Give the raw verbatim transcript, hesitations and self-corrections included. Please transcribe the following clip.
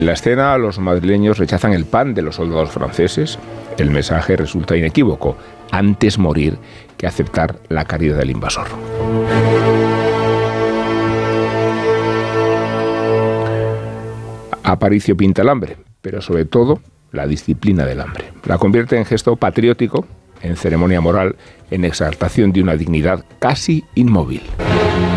En la escena, los madrileños rechazan el pan de los soldados franceses. El mensaje resulta inequívoco: antes morir que aceptar la caridad del invasor. Aparicio pinta el hambre, pero sobre todo la disciplina del hambre. La convierte en gesto patriótico, en ceremonia moral, en exaltación de una dignidad casi inmóvil.